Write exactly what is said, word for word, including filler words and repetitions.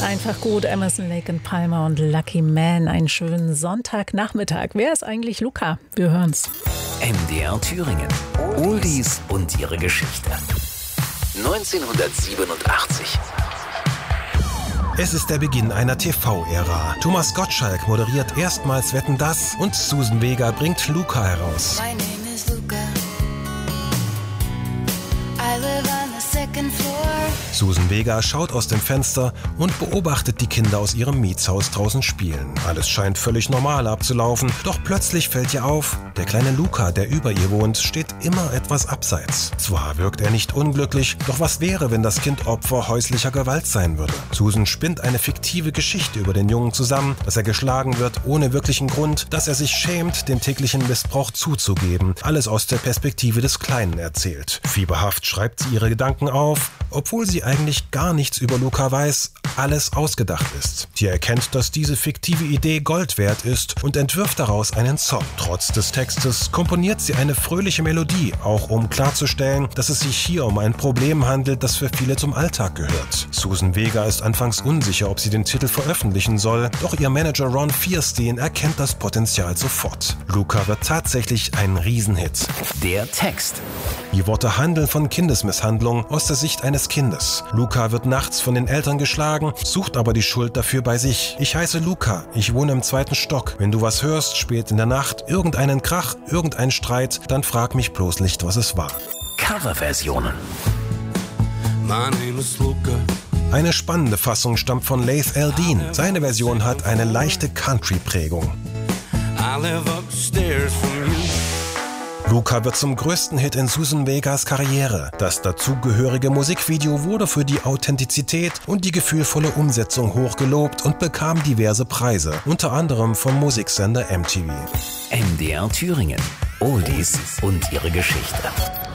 Einfach gut, Emerson, Lake and Palmer und Lucky Man. Einen schönen Sonntagnachmittag. Wer ist eigentlich Luca? Wir hören's. M D R Thüringen. Oldies und ihre Geschichte. neunzehnhundertsiebenundachtzig. Es ist der Beginn einer T V-Ära. Thomas Gottschalk moderiert erstmals Wetten, dass und Susan Vega bringt Luca heraus. My name is Luca. I live on the second floor. Susan Vega schaut aus dem Fenster und beobachtet die Kinder aus ihrem Mietshaus draußen spielen. Alles scheint völlig normal abzulaufen, doch plötzlich fällt ihr auf, der kleine Luca, der über ihr wohnt, steht immer etwas abseits. Zwar wirkt er nicht unglücklich, doch was wäre, wenn das Kind Opfer häuslicher Gewalt sein würde? Susan spinnt eine fiktive Geschichte über den Jungen zusammen, dass er geschlagen wird ohne wirklichen Grund, dass er sich schämt, den täglichen Missbrauch zuzugeben. Alles aus der Perspektive des Kleinen erzählt. Fieberhaft schreibt sie ihre Gedanken auf, obwohl sie eigentlich gar nichts über Luca weiß, alles ausgedacht ist. Sie erkennt, dass diese fiktive Idee Gold wert ist und entwirft daraus einen Song. Trotz des Textes komponiert sie eine fröhliche Melodie, auch um klarzustellen, dass es sich hier um ein Problem handelt, das für viele zum Alltag gehört. Susan Vega ist anfangs unsicher, ob sie den Titel veröffentlichen soll, doch ihr Manager Ron Fierstein erkennt das Potenzial sofort. Luca wird tatsächlich ein Riesenhit. Der Text. Die Worte handeln von Kindesmisshandlung aus der Sicht eines Kindes. Luca wird nachts von den Eltern geschlagen, sucht aber die Schuld dafür bei sich. Ich heiße Luca, ich wohne im zweiten Stock. Wenn du was hörst, spät in der Nacht, irgendeinen Krach, irgendein Streit, dann frag mich bloß nicht, was es war. Coverversionen. My name is Luca. Eine spannende Fassung stammt von Laith Al-Deen. Seine Version hat eine leichte Country-Prägung. I live upstairs from you. Luca wird zum größten Hit in Susan Vegas Karriere. Das dazugehörige Musikvideo wurde für die Authentizität und die gefühlvolle Umsetzung hoch gelobt und bekam diverse Preise, unter anderem vom Musiksender M T V. M D R Thüringen. Oldies und ihre Geschichte.